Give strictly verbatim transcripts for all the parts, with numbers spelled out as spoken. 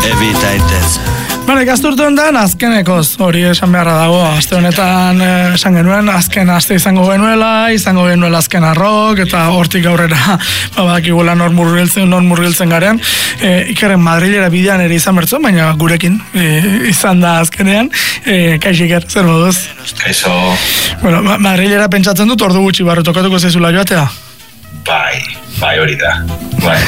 evita intesa. Bale, gazturtu ondan, azkenekoz, hori esan beharra dago, aste honetan eh, esan genuen, azken aste izango genuela, izango genuela azken arrok, eta hortik aurrera, ba, bakigula nor murgiltzen, nor murgiltzen garean, eh, Ikerren Madrilera bidean ere izan bertzen, baina gurekin eh, izan da azkenean, eh, kaixo Iker, zer moduz? Kaixo. Bueno, ma Madrilera pentsatzen dut, ordu gutxi barru tokatuko zaizula joatea? Bai, bai hori da, bai.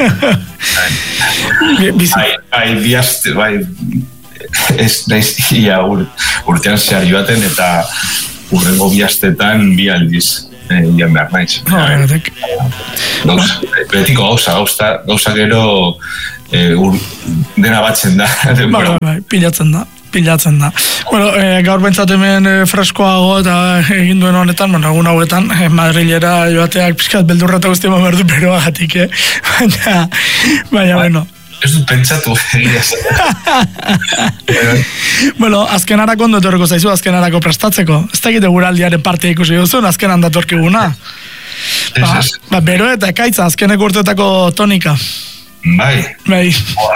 bai, bai, biazte, bai, ez naiz ia ur, urtean zehar joaten eta urrengo biaztetan bi aldiz eh, ian behar naiz. Gauza, betiko gauza, gauza, gauza gero eh, ur, dena batzen da. Bai, bai, pilatzen da. pilatzen da. Bueno, eh, gaur bentsat hemen eh, freskoago eta egin duen honetan, bueno, egun hauetan, eh, Madrilera joateak pixkat beldurra eta guzti eman behar du beroagatik, eh? Baina, baina, bueno. Ez dut pentsatu egia zen. Bueno, azken harako ondo etorriko zaizu, azken harako prestatzeko. Ez da egite guraldiaren parte ikusi duzun, azken handatorkiguna. Ba, ba, bero eta ekaitza, azkeneko urteetako tonika. Bai. Bai.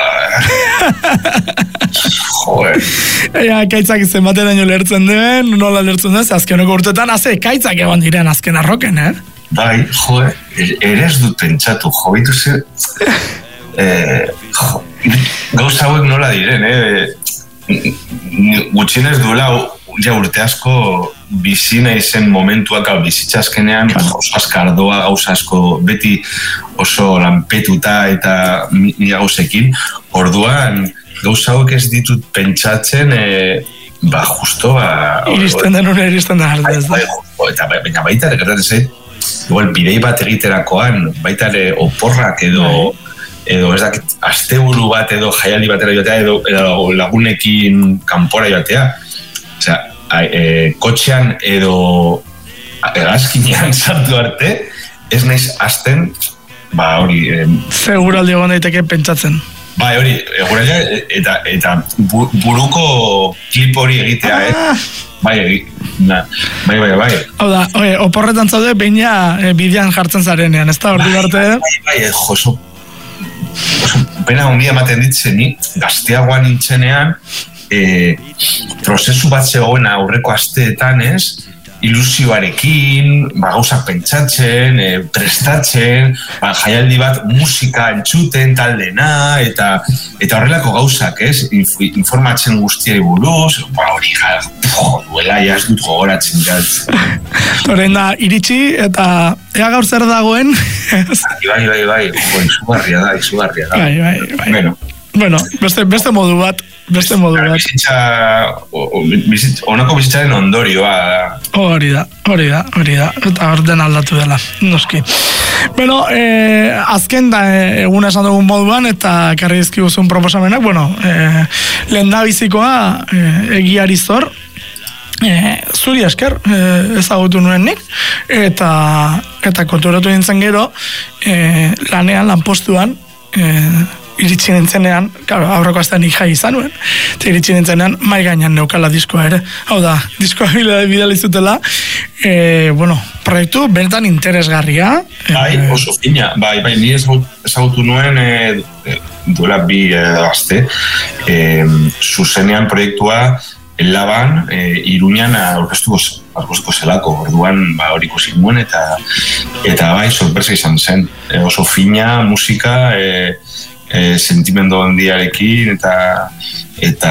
Joder. Ea, ekaitzak izen baten daño lertzen den, nola lertzen den, azkeneko urteetan, haze ekaitzak egon diren azken arroken, eh? Bai, joder, ere ez dut pentsatu, jo, bitu ze... Eh, jo, gauza hauek nola diren, eh? Gutxinez duela ja urte asko bizina izen momentuak bizitza azkenean, oso askardoa, gauza asko beti oso lanpetuta eta mila gauzekin, orduan gauza hauek ez ditut pentsatzen, eh, ba, justo, ba... Iristen den une, iristen den arte, ez da? Eta baina baita, gertatzen zait, igual bidei bat egiterakoan, baita ere oporrak edo... edo ez dakit, asteburu bat edo jaialdi batera joatea, edo, edo lagunekin kanpora joatea. Osea, e, kotxean edo egazkinean sartu arte, ez naiz hasten, ba hori... E, Seguraldi egon daiteke pentsatzen. Bai, hori, eguraldia, eta, eta buruko klip hori egitea, ah. eh? Bai, na, bai, bai, bai. Hau da, oe, oporretan zaude, baina e, bidean jartzen zarenean, ez da, hori arte? Bai, bai, bai, joso, oso pena hondia ematen ditzen, ni gazteagoan nintzenean, e, prozesu bat zegoen aurreko asteetan, ez? Ilusioarekin, ba, gauzak pentsatzen, e, prestatzen, ba, jaialdi bat musika entzuten taldena, eta eta horrelako gauzak, ez? Inf, informatzen guztiari buruz, ba, hori, ja, duela, ja, ez dut gogoratzen, ja. Horein da, iritsi, eta ea gaur zer dagoen. Bai, bai, bai, jo, izugarria da, izugarria da. Bai, bai, bai. Bueno, bueno beste, beste modu bat. Beste modu bat. Bizitza, bizitza, onako bizitzaren ondorioa da. Hori da, hori da, hori da. Eta orden aldatu dela, noski. Bueno, eh, azken da eguna esan dugun moduan, eta karri dizkiguzun proposamenak, bueno, eh, lehen da bizikoa eh, egiari zor, eh, zuri esker eh, ezagutu nuen nik, eta, eta konturatu nintzen gero, eh, lanean, lanpostuan, eh, iritsi nintzenean, claro, aurreko astean nik jai izan nuen, eta iritsi nintzenean mai gainean neukala diskoa ere. Hau da, diskoa bidali zutela, e, bueno, proiektu benetan interesgarria. Bai, e, oso fina, bai, bai, ni ezagutu nuen e, duela bi e, aste, e, zuzenean proiektua Laban, e, Iruñan aurkeztuko zelako, orduan ba, hori ikusi nuen, eta, eta bai, sorpresa izan zen, e, oso fina, musika, e, E, sentimendu handiarekin eta eta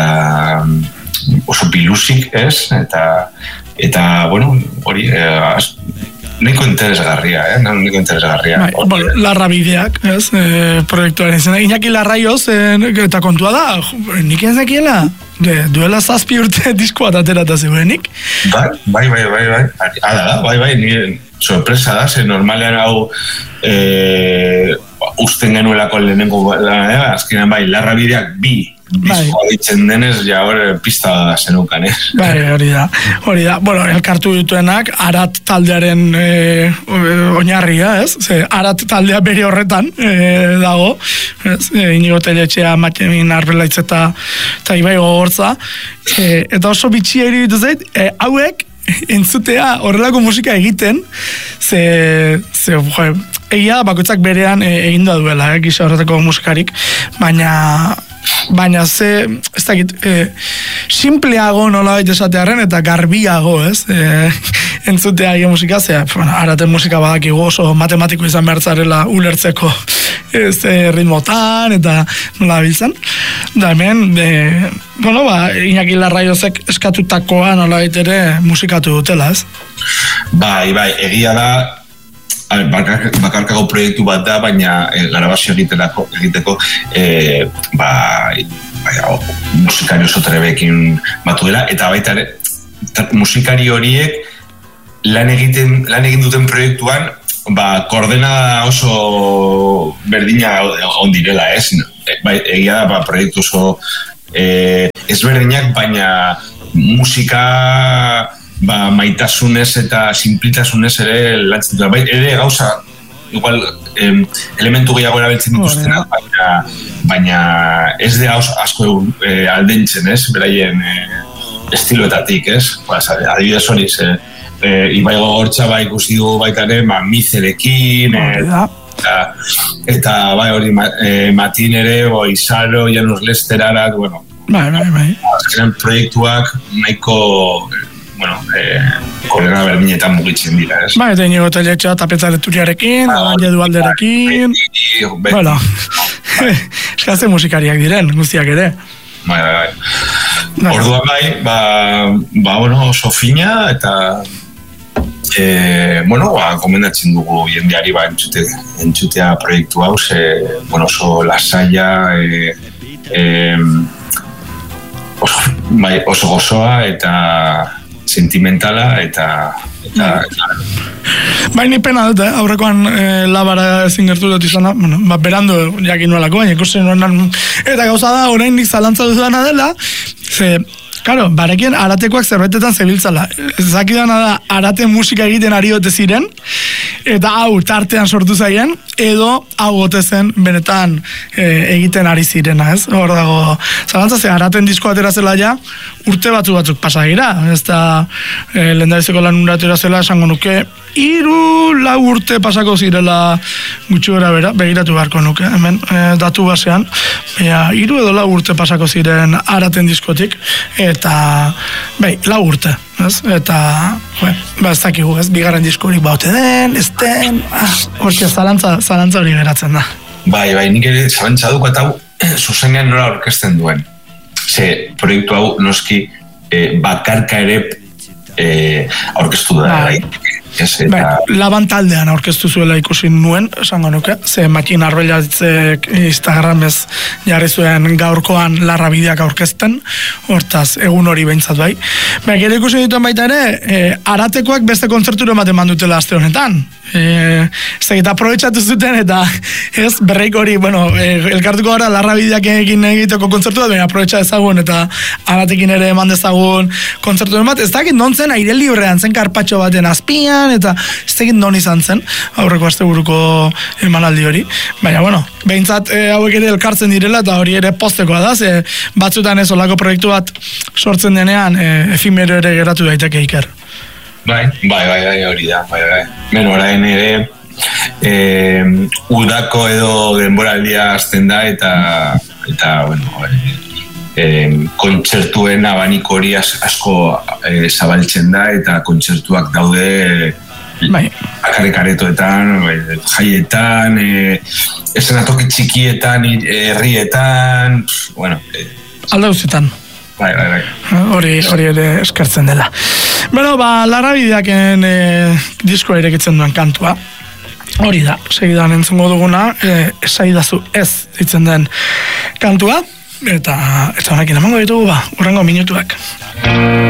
oso bilusik, ez? Eta, eta bueno, hori e, neko interesgarria, eh? Neko interesgarria. Bai, bueno, larra bideak, ez? E, proiektuaren izena. Iñaki Larraioz, e, eta kontua da, nik enzekiela, duela zazpi urte diskoa aterata zeurenik. Bai, bai, bai, bai, bai. Hala da, bai, bai, nire sorpresa da, ze normalean hau e, usten genuelako lehenengo lanera, azkenean bai, larra bideak bi diskoa ditzen denez, ja hori pista da zenukan, eh? Bai, hori da, hori da. Bueno, elkartu dituenak, Arat taldearen e, oinarria, ez? Ze, Arat taldea bere horretan e, dago, ez? E, Inigo Teletxea, Matemin Arbelaitz eta eta Ibai Gogortza, e, eta oso bitxia iribitu zait, e, hauek entzutea horrelako musika egiten, ze, ze jo, egia bakoitzak berean e, egin da duela, eh, gisa horretako musikarik, baina baina ze, ez dakit, e, simpleago nolabait esatearen eta garbiago, ez? E, entzutea ege musika, zea, bueno, araten musika badakigu oso matematiko izan behartzarela ulertzeko ez e, ritmotan eta nola biltzen. Da hemen, de, bueno, ba, Iñaki Larraiozek eskatutakoa nolabait ere musikatu dutela, ez? Bai, bai, egia da, bakarkago proiektu bat da, baina e, grabazio egiteko, egiteko e, ba, ba, musikari oso trebekin batu dela, eta baita ere, musikari horiek lan egiten lan egin duten proiektuan, ba, koordena oso berdina on direla, ez? Bai, egia da, ba, proiektu oso e, ezberdinak, baina musika ba, maitasunez eta simplitasunez ere lantzen dut. Bai, ere gauza, igual, em, elementu gehiago erabiltzen dituztena, baina, baina ez de asko e, aldentzen, ez? Beraien e, estiloetatik, ez? Ba, adibidez hori, ze, e, Ibaigo Gortxaba ikusi du baita ere, ma, Mizerekin, e, eta, eta bai hori, ma, e, Matin ere, bo, Izaro, Janus Lesterarak, bueno, bai, bai, bai. Azkenean proiektuak nahiko, bueno, eh, koordena berdinetan mugitzen dira, ez? Bai, eta inigo teletxea tapetzareturiarekin, Alanje Dualderekin, bueno, eskazte musikariak diren, guztiak ere. Bai, bai, bai. Orduan bai, ba, ba, bueno, oso fina, eta e, bueno, ba, gomendatzen dugu jendeari ba, entzute, entzutea proiektu hau, ze, bueno, oso lasaia, e, e, oso, bai, oso gozoa, eta sentimentala eta eta, eta bai, ni pena dut, eh? Aurrekoan eh, labara ezin gertu dut izana, bueno, ba, berando jakin nuelako, baina ikusten nuen, eta gauza da, orain nik zalantza duzana dela, ze, claro, barekin aratekoak zerbetetan zebiltzala. Zakidana da, arate musika egiten ari ote ziren, eta hau tartean sortu zaien, edo hau ote zen benetan e, egiten ari zirena, ez? Hor dago, zalantza ze, araten disko atera zela ja, urte batzu batzuk pasagira, ez da e, lehendabiziko lan atera zela esango nuke, hiru lau urte pasako zirela gutxi gora bera, begiratu beharko nuke, hemen e, datu basean, ea, hiru edo lau urte pasako ziren araten diskotik, eta, bai, lau urte, ez? Eta, bai, ba, ez dakigu, ez? Bigarren diskorik baute den, ez den, ah, hortxe, zalantza, zalantza hori geratzen da. Bai, bai, nik ere zalantza duk, eta hau, zuzenean nola orkesten duen. Ze, proiektu hau, noski, eh, bakarka ere eh, aurkeztu da, bai. Ez, eta... Bai, laban taldean aurkeztu zuela ikusi nuen, esango nuke, ze Matin Arbelatzek Instagramez jarri zuen gaurkoan larra bideak aurkezten, hortaz egun hori behintzat bai. Bai, gero ikusi dituen baita ere, e, aratekoak beste kontzerturo ematen mandutela aste honetan. E, ez egita aprobetxatu zuten eta ez berreik hori, bueno, e, elkartuko gara larra bideak egin egiteko kontzertu bat, baina aprobetxa ezagun eta aratekin ere eman dezagun kontzertu bat, ez dakit nontzen aire librean zen karpatxo baten azpian, eta ez tegit non izan zen aurreko asteburuko emanaldi hori, baina bueno, behintzat e, hauek ere elkartzen direla eta hori ere postekoa da, ze batzutan ez olako proiektu bat sortzen denean e, efimero ere geratu daiteke Iker. Bai, bai, bai, bai, hori da, bai, bai. Ben orain ere e, udako edo denboraldia hasten da eta eta, bueno, e, kontzertuen abaniko hori asko e, zabaltzen da eta kontzertuak daude bai. Akarrekaretoetan, bai, jaietan, e, esenatoki txikietan, herrietan, bueno... E, alde guztietan. Bai, bai, bai. Hori, hori ere eskertzen dela. Bueno, ba, larra bideaken e, diskoa irekitzen duen kantua. Hori da, segidan entzungo duguna, e, esaidazu ez ditzen den kantua, eta, eta honekin emango ditugu ba, urrengo minutuak.